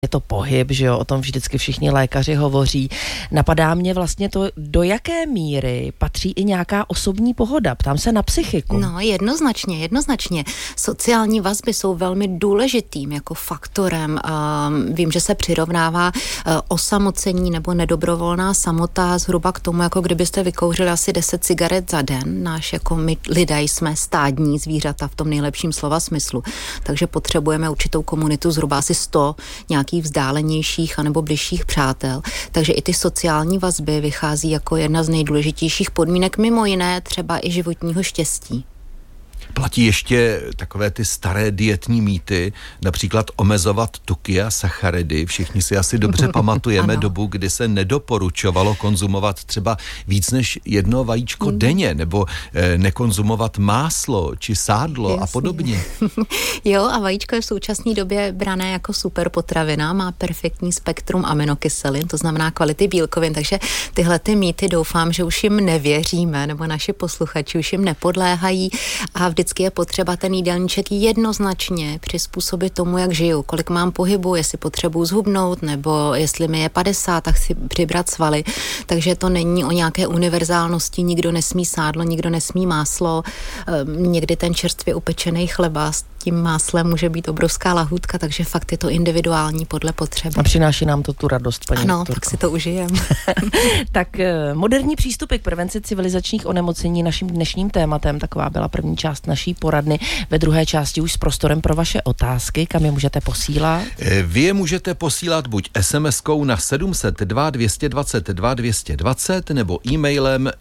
je to pohyb, že jo, o tom vždycky všichni lékaři hovoří. Napadá mě vlastně to, do jaké míry patří i nějaká osobní pohoda. Ptám se na psychiku. No, jednoznačně. Sociální vazby jsou velmi důležitým jako faktorem. Vím, že se přirovnává osamocení nebo nedobrovolná samota zhruba k tomu, jako kdybyste vykouřili asi 10 cigaret za den. My lidé jsme stádní zvířata v tom nejlepším slova smyslu. Takže potřebujeme určitou komunitu, zhruba asi 100 nějakých vzdálenějších anebo bližších přátel. Takže i ty sociální vazby vychází jako jedna z nejdůležitějších podmínek, mimo jiné třeba i životního štěstí. Platí ještě takové ty staré dietní mýty, například omezovat tuky a sacharidy. Všichni si asi dobře pamatujeme dobu, kdy se nedoporučovalo konzumovat třeba víc než jedno vajíčko denně, nebo nekonzumovat máslo či sádlo a podobně. Jo, a vajíčko je v současné době brané jako super potravina, má perfektní spektrum aminokyselin, to znamená kvality bílkovin, takže tyhle ty mýty doufám, že už jim nevěříme, nebo naši posluchači už jim nepodléhají a vždycky je potřeba ten jídelníček jednoznačně přizpůsobit tomu, jak žiju, kolik mám pohybu, jestli potřebuji zhubnout, nebo jestli mi je 50, tak si přibrat svaly. Takže to není o nějaké univerzálnosti, nikdo nesmí sádlo, nikdo nesmí máslo. Někdy ten čerstvě upečený chleba s tím máslem může být obrovská lahůdka, takže fakt je to individuální podle potřeby. A přináší nám to tu radost, paní doktorko. doktorko. Tak si to užijeme. Tak moderní přístupy k prevenci civilizačních onemocnění naším dnešním tématem, taková byla první část naší poradny. Ve druhé části už s prostorem pro vaše otázky, kam je můžete posílat? Vy je můžete posílat buď SMS-kou na 702 222 220 nebo e-mailem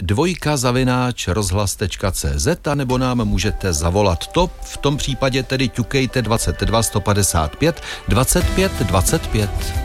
dvojka@rozhlas.cz a nebo nám můžete zavolat. To v tom případě tedy ťukejte 22 155 25 25.